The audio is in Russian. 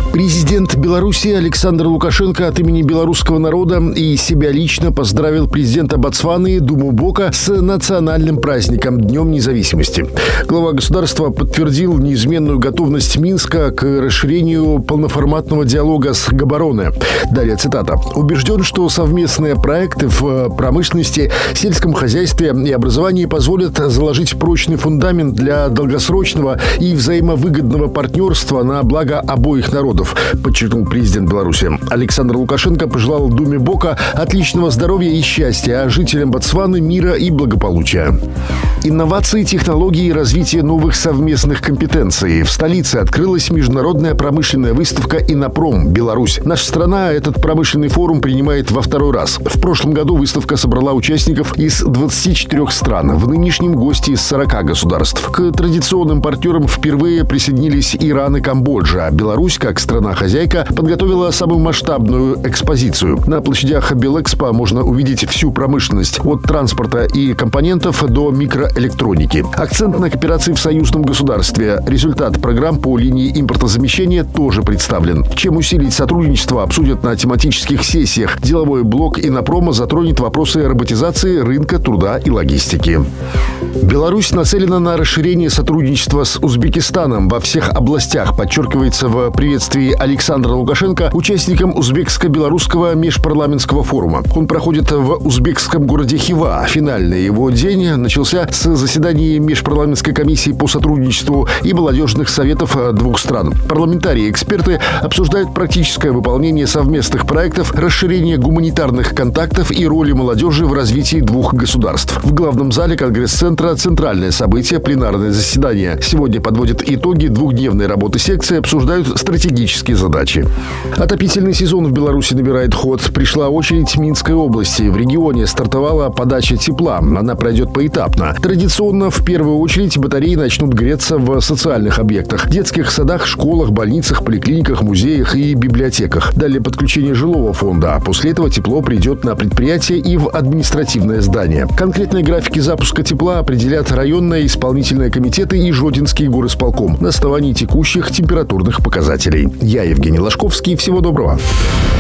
Президент Беларуси Александр Лукашенко от имени белорусского народа и себя лично поздравил президента Ботсваны Думу Бока с национальным праздником – Днем независимости. Глава государства подтвердил неизменную готовность Минска к расширению полноформатного диалога с Габороне. Далее цитата. «Убежден, что совместные проекты в промышленности, сельском хозяйстве и образовании позволят заложить прочный фундамент для долгосрочного и взаимовыгодного партнерства на благо обоих народов», подчеркнул президент Беларуси. Александр Лукашенко пожелал Думе Бока отличного здоровья и счастья, а жителям Ботсваны мира и благополучия. Инновации, технологии и развитие новых совместных компетенций. В столице открылась международная промышленная выставка «Иннопром. Беларусь». Наша страна этот промышленный форум принимает во второй раз. В прошлом году выставка собрала участников из 24 стран. В нынешнем гости из 40 государств. К традиционным партнерам впервые присоединились Иран и Камбоджа. Беларусь, как страна-хозяйка, подготовила самую масштабную экспозицию. На площадях Белэкспо можно увидеть всю промышленность. От транспорта и компонентов до микроэлектроники. Акцент на кооперации в союзном государстве. Результат программ по линии импортозамещения тоже представлен. Чем усилить сотрудничество, обсудят на тематических сессиях. Деловой блок Иннопрома затронет вопросы роботизации, рынка труда и логистики. Беларусь нацелена на расширение сотрудничества с Узбекистаном во всех областях, подчеркивается в приветствии Александра Лукашенко участникам узбекско-белорусского межпарламентского форума. Он проходит в узбекском городе Хива. Финальный его день начался с заседания межпарламентской комиссии по сотрудничеству и молодежных советов двух стран. Парламентарии и эксперты обсуждают практическое выполнение совместных проектов, расширение гуманитарных контактов и роли молодежи в развитии двух государств. В главном зале Конгресс-центра центральное событие – пленарное заседание. Сегодня подводят итоги двухдневной работы секции, обсуждают стратегические задачи. Отопительный сезон в Беларуси набирает ход. Пришла очередь Минской области. В регионе стартовала подача тепла. Она пройдет поэтапно. Традиционно в первую очередь батареи начнут греться в социальных объектах. Детских садах, школах, больницах, поликлиниках, музеях и библиотеках. Далее подключение жилого фонда. А после этого тепло придет на предприятие и в административное здание. Конкретные графики запуска тепла определят районные исполнительные комитеты и Жодинский горисполком на основании текущих температурных показателей. Я Евгений Ложковский. Всего доброго.